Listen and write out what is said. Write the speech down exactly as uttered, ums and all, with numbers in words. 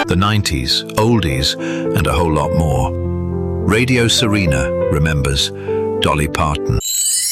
the nineties, oldies, and a whole lot more. Radio Serena remembers Dolly Parton.